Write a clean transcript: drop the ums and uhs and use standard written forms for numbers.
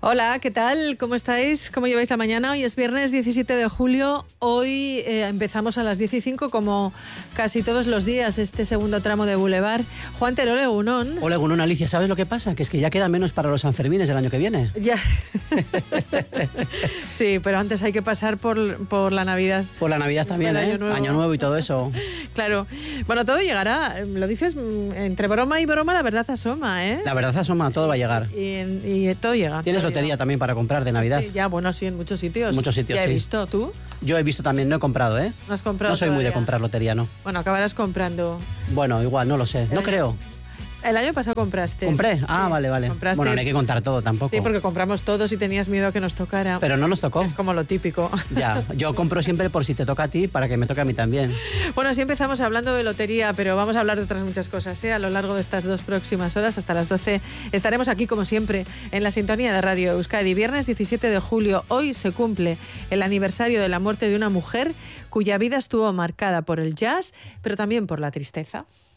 Hola, ¿qué tal? ¿Cómo estáis? ¿Cómo lleváis la mañana? Hoy es viernes 17 de julio. Hoy empezamos a las 10:05, como casi todos los días, este segundo tramo de Boulevard. Juan Terol, egunón. Hola, egunón, Alicia. ¿Sabes lo que pasa? Que es que ya queda menos para los Sanfermines del año que viene. Ya. Sí, pero antes hay que pasar por la Navidad. Por la Navidad también, Año Nuevo. Año Nuevo y todo eso. Claro. Bueno, todo llegará. Lo dices entre broma y broma, la verdad asoma, ¿eh? La verdad asoma, todo va a llegar. Y todo llega. ¿Tienes todo lotería llega también para comprar de Navidad? Sí, ya, bueno, sí, en muchos sitios. En muchos sitios, ya he sí. visto, ¿tú? Yo he visto también, no he comprado, ¿eh? ¿No has comprado No soy muy de todavía? comprar lotería, ¿no? Bueno, acabarás comprando. Bueno, igual, no lo sé. No creo. El año pasado compraste. ¿Compré? Ah, Sí, vale. compraste. Bueno, no hay que contar todo tampoco. Sí, porque compramos todos y tenías miedo a que nos tocara. Pero no nos tocó. Es como lo típico. Ya, yo compro siempre por si te toca a ti, para que me toque a mí también. Bueno, así empezamos hablando de lotería, pero vamos a hablar de otras muchas cosas, ¿eh? A lo largo de estas 2 próximas horas, hasta las 12, estaremos aquí, como siempre, en la sintonía de Radio Euskadi. Viernes 17 de julio, hoy se cumple el aniversario de la muerte de una mujer cuya vida estuvo marcada por el jazz, pero también por la tristeza.